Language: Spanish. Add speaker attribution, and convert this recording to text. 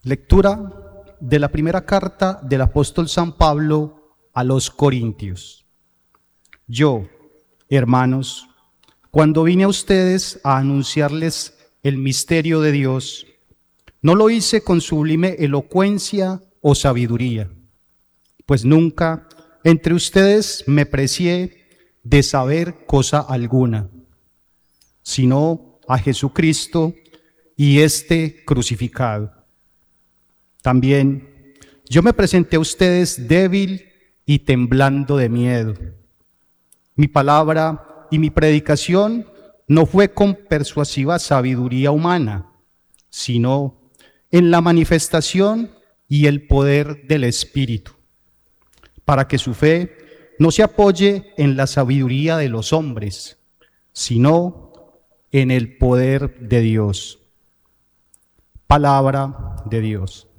Speaker 1: Lectura de la primera carta del apóstol San Pablo a los Corintios. Yo, hermanos, cuando vine a ustedes a anunciarles el misterio de Dios, no lo hice con sublime elocuencia o sabiduría, pues nunca entre ustedes me precié de saber cosa alguna, sino a Jesucristo y este crucificado. También yo me presenté a ustedes débil y temblando de miedo. Mi palabra y mi predicación no fue con persuasiva sabiduría humana, sino en la manifestación y el poder del Espíritu, para que su fe no se apoye en la sabiduría de los hombres, sino en el poder de Dios. Palabra de Dios.